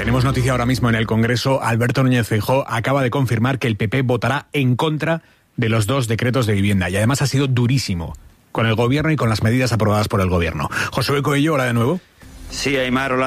Tenemos noticia ahora mismo en el Congreso. Alberto Núñez Feijóo acaba de confirmar que el PP votará en contra de los 2 decretos de vivienda. Y además ha sido durísimo con el Gobierno y con las medidas aprobadas por el Gobierno. Josué Coello, hola de nuevo. Sí, Aimar, hola.